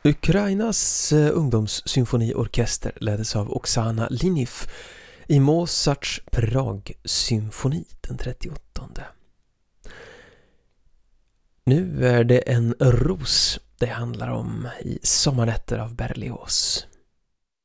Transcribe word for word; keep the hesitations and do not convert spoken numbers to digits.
Ukrainas eh, ungdomssymfoniorkester leddes av Oksana Liniv i Mozarts Prag-symfoni den trettioåttonde. Nu är det en ros det handlar om i Sommarnätter av Berlioz.